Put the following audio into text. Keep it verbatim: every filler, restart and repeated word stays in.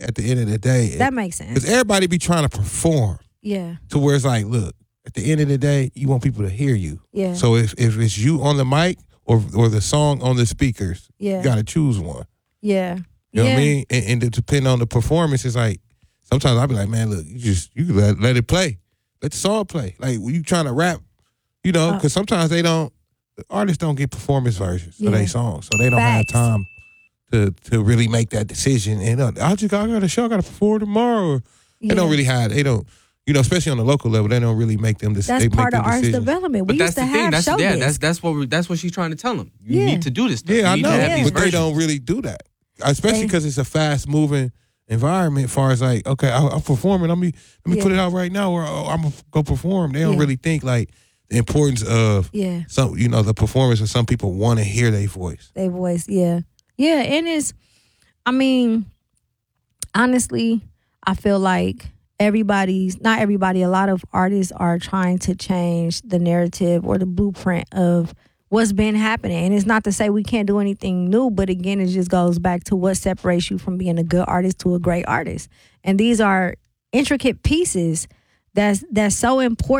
at the end of the day. That makes sense. Because everybody be trying to perform. Yeah. To where it's like, look, at the end of the day, you want people to hear you. Yeah. So if, if it's you on the mic or or the song on the speakers, yeah. you got to choose one. Yeah. You know yeah. what I mean? And, and to depend on the performance, it's like, sometimes I'll be like, man, look, you just, you let, let it play. Let the song play. Like, when you trying to rap, you know, because uh, sometimes they don't, artists don't get performance versions yeah. of their songs. So they don't Facts. have time to to really make that decision. And uh, I just I got a show, I got to perform tomorrow. Or, yeah. They don't really have, they don't, you know, especially on the local level, they don't really make them decisions. That's they part make of arts decisions. development. But we that's used to the have thing. That's show yeah. disc. That's that's what we, that's what she's trying to tell them. You yeah. need to do this stuff. Yeah, you I know, yeah. but they don't really do that, especially because it's a fast moving environment. As far as like, okay, I, I'm performing. Let me let me yeah. put it out right now, or oh, I'm gonna go perform. They don't yeah. really think like the importance of yeah. some, you know, the performance of some people want to hear their voice. Their voice, yeah, yeah, and it's, I mean, honestly, I feel like everybody's, not everybody, a lot of artists are trying to change the narrative or the blueprint of what's been happening. And it's not to say we can't do anything new, but again, it just goes back to what separates you from being a good artist to a great artist. And these are intricate pieces that's that's so important.